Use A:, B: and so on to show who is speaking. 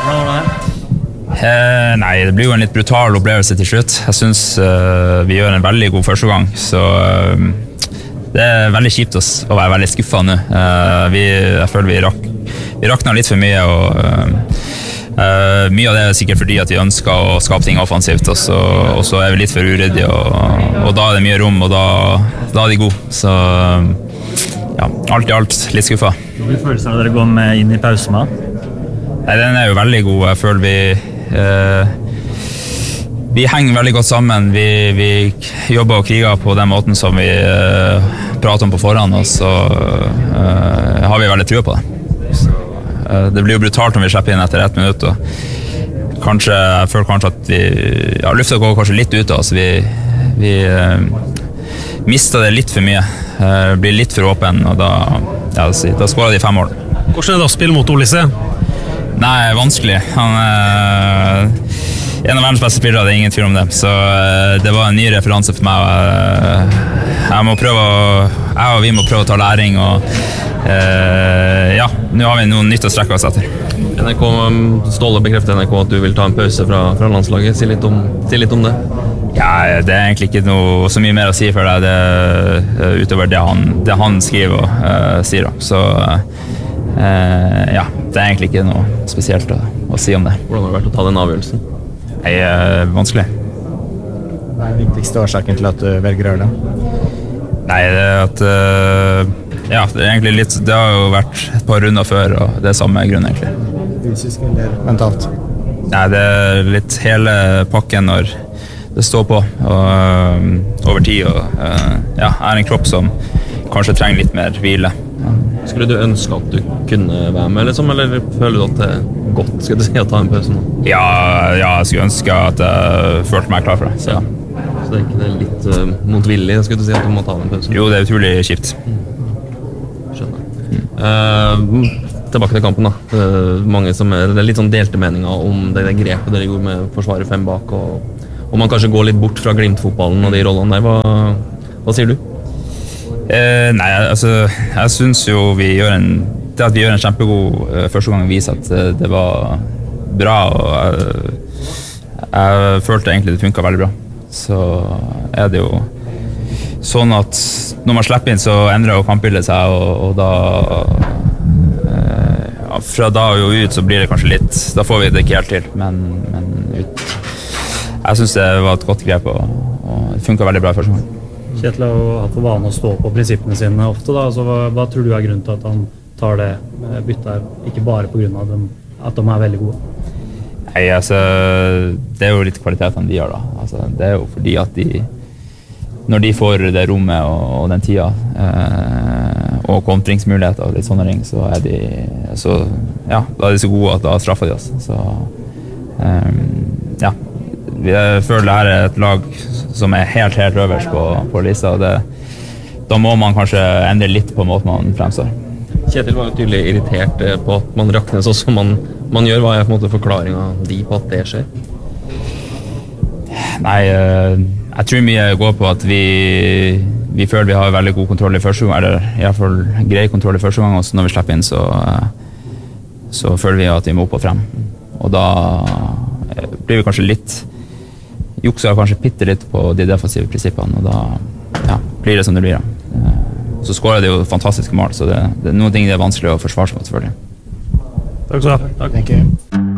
A: Nei, det blir jo en litt brutal opplevelse til slutt. Jeg synes vi gjør en veldig god første gang, så det veldig kjipt å være veldig skuffet nå. Jeg føler vi rakner litt for mye, og mye av det sikkert fordi at vi ønsker å skape ting offensivt, og så vi litt for uryddige, og da det mye rom, og da de gode. Så ja, alt i alt litt skuffet.
B: Hvilke følelser dere går med inn i pausen da?
A: Nei, den jo veldig god. Jeg føler vi henger veldig godt sammen. Vi jobber og kriger på den måten som vi prater om på forhånd, og så har vi veldig tro på det. Så, det blir jo brutalt om vi slipper inn etter 1 minutt, og jeg føler kanskje at lufta går kanskje litt ut av oss. Vi mistet det litt for mye, blir litt for åpen, og da skårer de 5 mål.
C: Hvordan det å spille mot Olise?
A: Nei, vanskelig. Han en av verdens beste spillere, det ingen tvil om det. Så det var en ny referanse for meg. Jeg og vi må prøve å ta læring, og ja, nå har vi noe nytt å strekke oss etter.
D: NRK, Ståle bekrefter NRK at du vil ta en pause fra landslaget. Si litt om det.
A: Ja, det egentlig ikke noe så mye mer å si for deg, utover det han skriver og sier. Så ja, det egentlig ikke noe spesielt å si om det.
D: Hvordan har det vært å ta den avgjørelsen?
A: Det vanskelig.
E: Hva den viktigste årsaken til at du velger å gjøre det?
A: Nei, det egentlig litt, det har jo vært et par runder før, og det samme grunn egentlig.
E: Fysisk eller mentalt?
A: Nei, det litt hele pakken når det står på, og over tid, og ja, en kropp som kanskje trenger litt mer hvile.
D: Skulle du ønske at du kunne være med, liksom, eller føler du at det godt, skal du si, å ta en pause nå?
A: Ja, jeg skulle ønske at jeg følte meg klar for det, så ja.
D: Så det ikke litt motvillig, skulle du si, at du må ta en pause?
A: Jo, det utrolig kjipt.
D: Skjønner. Tilbake til kampen da. Det litt sånn delte meninger om det grepet dere gjorde med forsvaret 5 bak, og man kanskje går litt bort fra Glimt-fotballen og de rollene der. Hva sier du?
A: Nei, altså, jeg synes jo at vi gjør en kjempegod første gang viser at det var bra, og jeg følte egentlig det funket veldig bra. Så det jo sånn at når man slipper inn, så endrer jo kampbildet seg, og da fra da og ut så blir det kanskje litt, da får vi det ikke helt til, men jeg synes det var et godt grep, og det funket veldig bra første gang.
B: Kjetil har hatt for vane å stå på prinsippene sine ofte da, så hva tror du grunnen til at han tar det byttet her, ikke bare på grunn av at de veldig gode?
A: Nei, altså, det jo litt kvalitetene de har da, altså, det jo fordi at når de får det rommet og den tida, og kontringsmuligheter og litt sånne ting, så de så gode at da straffer de oss. Så ja, jeg føler det her et lag som helt øverst på lista, og da må man kanskje endre litt på måten man fremstår.
D: Kjetil var jo tydelig irritert på at man rakner så som man gjør. Hva på en måte forklaringen de på at det skjer?
A: Nei, jeg tror mye går på at vi føler vi har veldig god kontroll i første gang, eller i hvert fall grei kontroll i første gang, og så når vi slipper inn så føler vi at vi må opp og frem. Og da blir vi kanskje litt jukser kanskje bitte litt på de defensive prinsippene, og da blir det som det blir. Så skårer det jo fantastiske mål, så det noen ting det vanskelig å forsvare seg på, selvfølgelig.
C: Takk skal du ha.
E: Thank you.